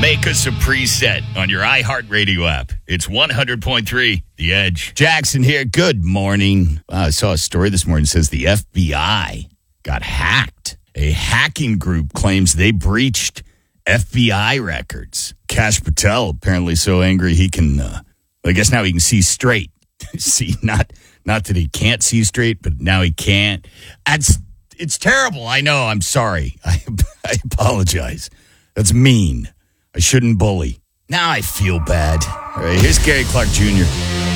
Make us a preset on your iHeartRadio app. It's 100.3 The Edge. Jackson here. Good morning. I saw a story this morning that says the FBI got hacked. A hacking group claims they breached FBI records. Kash Patel apparently so angry he can, I guess now he can see straight. See, not that he can't see straight, but now he can't. It's terrible. I know. I'm sorry. I apologize. That's mean. I shouldn't bully. Now I feel bad. All right, here's Gary Clark Jr.